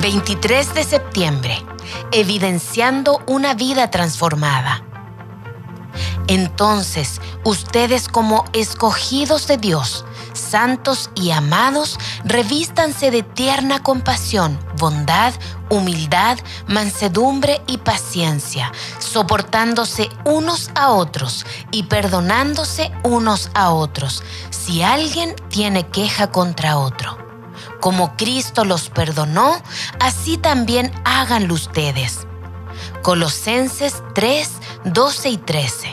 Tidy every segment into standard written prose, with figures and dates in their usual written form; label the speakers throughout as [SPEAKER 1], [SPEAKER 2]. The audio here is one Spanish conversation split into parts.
[SPEAKER 1] 23 de septiembre, evidenciando una vida transformada. Entonces, ustedes como escogidos de Dios, santos y amados, revístanse de tierna compasión, bondad, humildad, mansedumbre y paciencia, soportándose unos a otros y perdonándose unos a otros, si alguien tiene queja contra otro. Como Cristo los perdonó, así también háganlo ustedes. Colosenses 3, 12 y 13.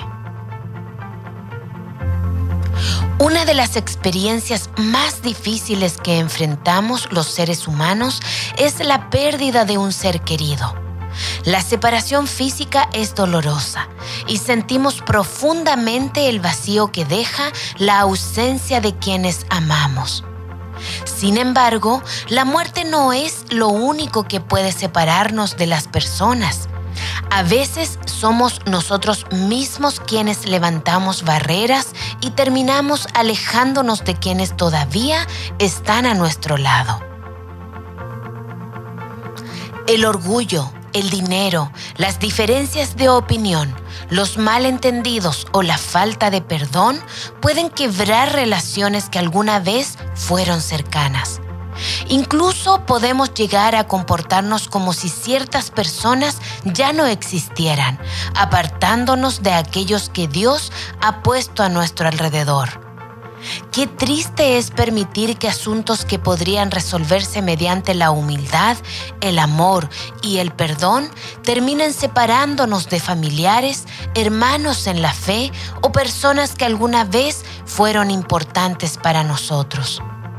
[SPEAKER 1] Una de las experiencias más difíciles que enfrentamos los seres humanos es la pérdida de un ser querido. La separación física es dolorosa y sentimos profundamente el vacío que deja la ausencia de quienes amamos. Sin embargo, la muerte no es lo único que puede separarnos de las personas. A veces somos nosotros mismos quienes levantamos barreras y terminamos alejándonos de quienes todavía están a nuestro lado. El orgullo, el dinero, las diferencias de opinión, los malentendidos o la falta de perdón pueden quebrar relaciones que alguna vez fueron cercanas. Incluso podemos llegar a comportarnos como si ciertas personas ya no existieran, apartándonos de aquellos que Dios ha puesto a nuestro alrededor. Qué triste es permitir que asuntos que podrían resolverse mediante la humildad, el amor y el perdón terminen separándonos de familiares, hermanos en la fe o personas que alguna vez fueron importantes para nosotros.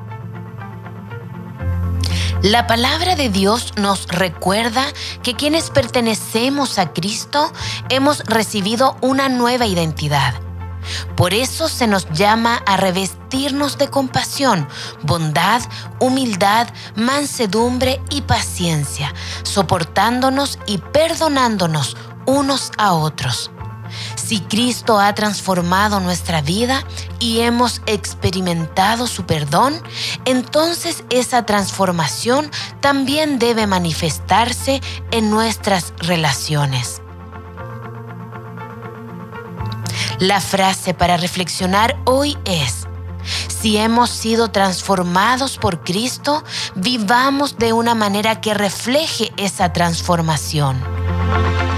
[SPEAKER 1] La palabra de Dios nos recuerda que quienes pertenecemos a Cristo hemos recibido una nueva identidad. Por eso se nos llama a revestirnos de compasión, bondad, humildad, mansedumbre y paciencia, soportándonos y perdonándonos unos a otros. Si Cristo ha transformado nuestra vida y hemos experimentado su perdón, entonces esa transformación también debe manifestarse en nuestras relaciones. La frase para reflexionar hoy es: si hemos sido transformados por Cristo, vivamos de una manera que refleje esa transformación.